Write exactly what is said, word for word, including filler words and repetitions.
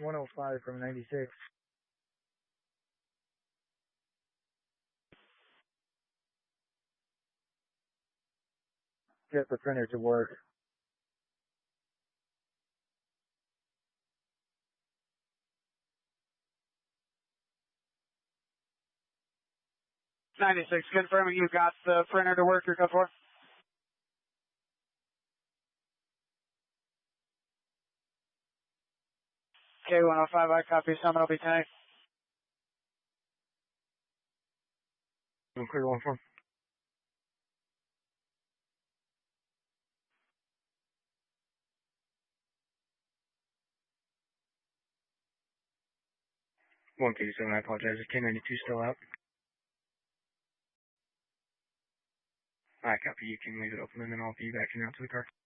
one oh five from ninety-six. Get the printer to work. ninety-six, confirming you got the printer to work, your code four. K one oh five, I copy, Summit will be ten eight. I'm clear one four. one fifty-seven, I apologize. Is K ninety-two still out? I copy, you can leave it open and then I'll be backing out to the car.